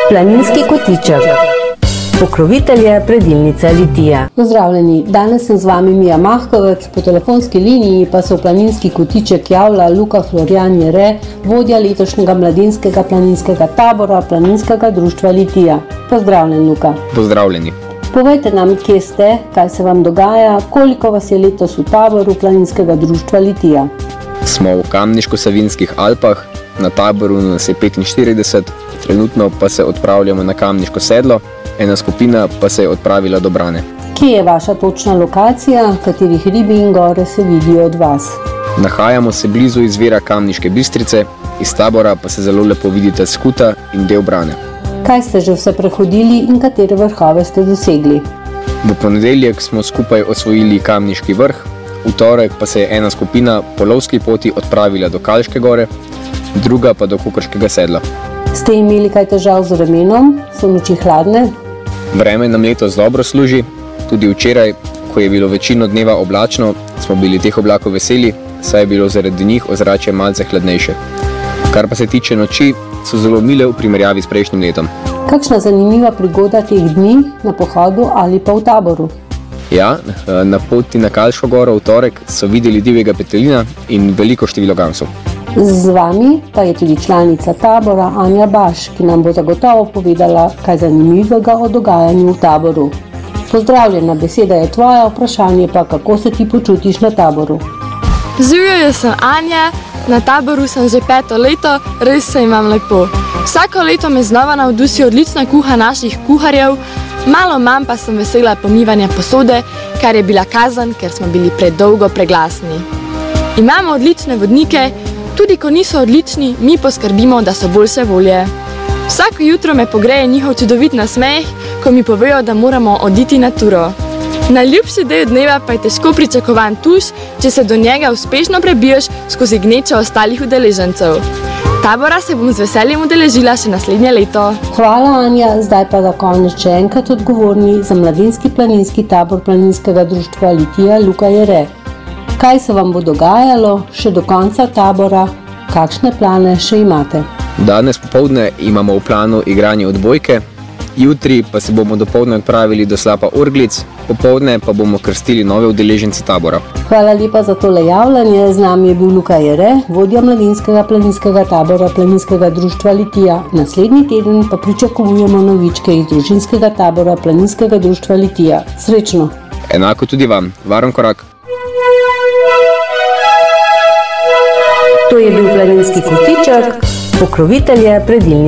Planinski kotiček. Pokrovitelj je predilnica Litija. Pozdravljeni, danes sem z vami Mija Mahkovec, po telefonski liniji pa se v planinski kotiček javlja Luka Florjan Jere, vodja letošnjega mladinskega planinskega tabora Planinskega društva Litija. Pozdravljen, Luka. Pozdravljeni. Povejte nam, kje ste, kaj se vam dogaja, koliko vas je letos v taboru Planinskega društva Litija. Smo v Kamniško-Savinjskih Alpah, na taboru nas je 45, trenutno pa se odpravljamo na Kamniško sedlo, ena skupina pa se je odpravila do Brane. Kje je vaša točna lokacija, katerih ribi in gore se vidijo od vas? Nahajamo se blizu izvira Kamniške Bistrice, iz tabora pa se zelo lepo vidite Skuta in del Brane. Kaj ste že vse prehodili in katere vrhove ste dosegli? V ponedeljek smo skupaj osvojili Kamniški vrh, v torek pa se je ena skupina po lovski poti odpravila do Kalške gore, druga pa do Kukrškega sedla. Ste imeli kaj težav z vremenom? So noči hladne? Vreme nam letos dobro služi, tudi včeraj, ko je bilo večino dneva oblačno, smo bili teh oblakov veseli, saj je bilo zaradi njih ozračje malce hladnejše. Kar pa se tiče noči, so zelo mile v primerjavi s prejšnjim letom. Kakšna zanimiva prigoda teh dni na pohodu ali pa v taboru? Ja, na poti na Kalško goro v torek so videli divjega petelina in veliko število gamsov. Z vami pa je tudi članica tabora Anja Baš, ki nam bo zagotovo povedala kaj zanimivega o dogajanju v taboru. Pozdravljena, beseda je tvoja, vprašanje pa, kako se ti počutiš na taboru. Živjo, jaz sem Anja, na taboru sem že 5. leto, res se imam lepo. Vsako leto me znova navduši odlična kuha naših kuharjev, malo manj pa sem vesela pomivanja posode, kar je bila kazen, ker smo bili predolgo preglasni. Imamo odlične vodnike, tudi ko niso odlični, mi poskrbimo, da so boljše volje. Vsako jutro me pogreje njihov čudovit nasmeh, ko mi povejo, da moramo oditi na turo. Najljubši del dneva pa je težko pričakovan tuš, če se do njega uspešno prebiješ skozi gnečo ostalih udeležencev. Tabora se bom z veseljem udeležila še naslednje leto. Hvala, Anja, zdaj pa za konec še enkrat odgovorni za mladinski planinski tabor Planinskega društva Litija Luka Jere. Kaj se vam bo dogajalo še do konca tabora? Kakšne plane še imate? Danes popoldne imamo v planu igranje odbojke, jutri pa se bomo dopoldne odpravili do slapa Orglic, popoldne pa bomo krstili nove udeležence tabora. Hvala lepa za tole javljanje. Z nami je bil Luka Jere, vodja mladinskega planinskega tabora Planinskega društva Litija. Naslednji teden pa pričakujemo novičke iz družinskega tabora Planinskega društva Litija. Srečno! Enako tudi vam. Varen korak! To je bil planinski kotiček, pokrovitelj je predilnica.